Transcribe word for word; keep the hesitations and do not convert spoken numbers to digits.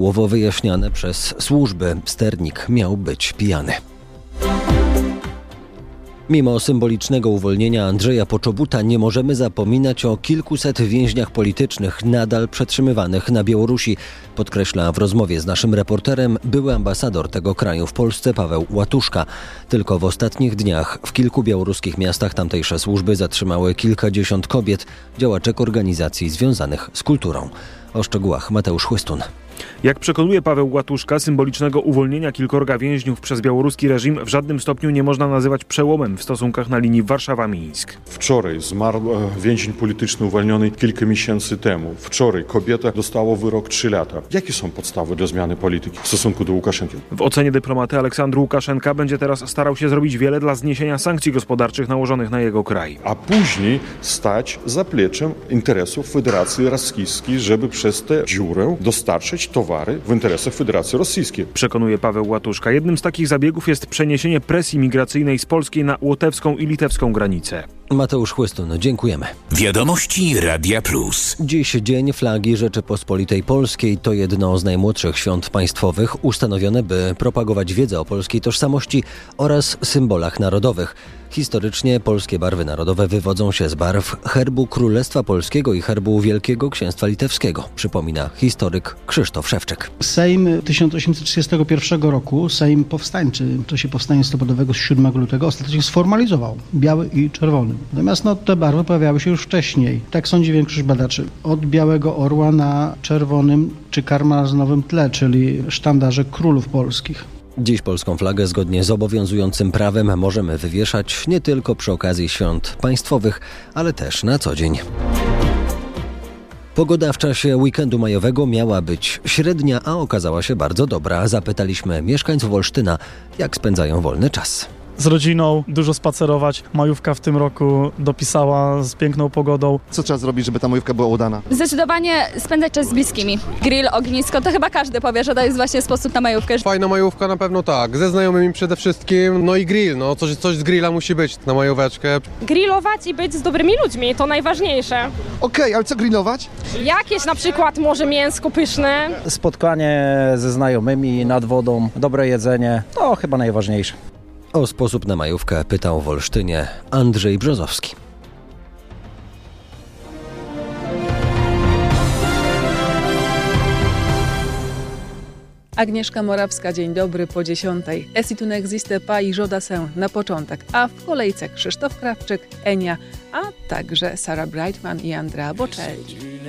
Słowo wyjaśniane przez służby. Sternik miał być pijany. Mimo symbolicznego uwolnienia Andrzeja Poczobuta nie możemy zapominać o kilkuset więźniach politycznych nadal przetrzymywanych na Białorusi, podkreśla w rozmowie z naszym reporterem były ambasador tego kraju w Polsce Paweł Łatuszka. Tylko w ostatnich dniach w kilku białoruskich miastach tamtejsze służby zatrzymały kilkadziesiąt kobiet, działaczek organizacji związanych z kulturą. O szczegółach Mateusz Chłystun. Jak przekonuje Paweł Łatuszka, symbolicznego uwolnienia kilkorga więźniów przez białoruski reżim w żadnym stopniu nie można nazywać przełomem w stosunkach na linii Warszawa-Mińsk. Wczoraj zmarł więzień polityczny uwolniony kilka miesięcy temu. Wczoraj kobieta dostała wyrok trzy lata. Jakie są podstawy dla zmiany polityki w stosunku do Łukaszenki? W ocenie dyplomaty Aleksandru Łukaszenka będzie teraz starał się zrobić wiele dla zniesienia sankcji gospodarczych nałożonych na jego kraj. A później stać zapleczem interesów Federacji Rosyjskiej, żeby przez tę dziurę dostarczyć towary w interesach Federacji Rosyjskiej. Przekonuje Paweł Łatuszka. Jednym z takich zabiegów jest przeniesienie presji migracyjnej z polskiej na łotewską i litewską granicę. Mateusz Chłystun, dziękujemy. Wiadomości Radia Plus. Dziś Dzień Flagi Rzeczypospolitej Polskiej to jedno z najmłodszych świąt państwowych ustanowione, by propagować wiedzę o polskiej tożsamości oraz symbolach narodowych. Historycznie polskie barwy narodowe wywodzą się z barw herbu Królestwa Polskiego i herbu Wielkiego Księstwa Litewskiego, przypomina historyk Krzysztof Szewczyk. Sejm tysiąc osiemset trzydziestego pierwszego roku, Sejm powstańczy, w czasie powstania listopadowego z siódmego lutego ostatecznie sformalizował biały i czerwony. Natomiast no, te barwy pojawiały się już wcześniej. Tak sądzi większość badaczy. Od białego orła na czerwonym czy karmazynowym tle, czyli sztandarze królów polskich. Dziś polską flagę zgodnie z obowiązującym prawem możemy wywieszać nie tylko przy okazji świąt państwowych, ale też na co dzień. Pogoda w czasie weekendu majowego miała być średnia, a okazała się bardzo dobra. Zapytaliśmy mieszkańców Olsztyna, jak spędzają wolny czas. Z rodziną, dużo spacerować. Majówka w tym roku dopisała z piękną pogodą. Co trzeba zrobić, żeby ta majówka była udana? Zdecydowanie spędzać czas z bliskimi. Grill, ognisko, to chyba każdy powie, że to jest właśnie sposób na majówkę. Fajna majówka na pewno tak, ze znajomymi przede wszystkim, no i grill, no coś, coś z grilla musi być na majóweczkę. Grillować i być z dobrymi ludźmi, to najważniejsze. Okej, okay, ale co grillować? Jakieś na przykład może mięsko pyszne. Spotkanie ze znajomymi nad wodą, dobre jedzenie, to chyba najważniejsze. O sposób na majówkę pytał w Olsztynie Andrzej Brzozowski. Agnieszka Morawska, dzień dobry po dziesiątej. Et tu n'existe pas i Jodassin na początek, a w kolejce Krzysztof Krawczyk, Enia, a także Sarah Brightman i Andrea Bocelli.